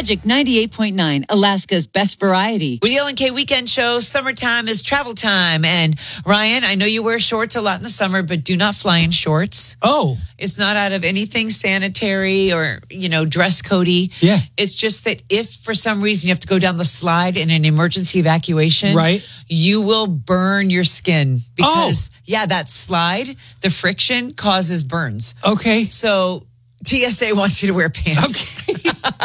Magic 98.9, Alaska's best variety. With the LNK Weekend Show, summertime is travel time. And Ryan, I know you wear shorts a lot in the summer, but do not fly in shorts. Oh. It's not out of anything sanitary or, dress codey. Yeah. It's just that if for some reason you have to go down the slide in an emergency evacuation, right, you will burn your skin because, that slide, the friction causes burns. Okay. So TSA wants you to wear pants. Okay.